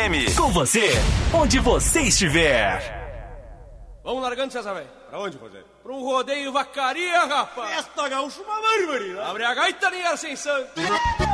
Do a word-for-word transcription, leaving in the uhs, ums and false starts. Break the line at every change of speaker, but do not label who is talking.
M. Com você, onde você estiver.
Vamos largando, César, velho. Pra onde, Rogério? Pra um rodeio vacaria, rapaz.
Festa gaúcha, uma barbaridade.
Abre a gaita, nem ascensão.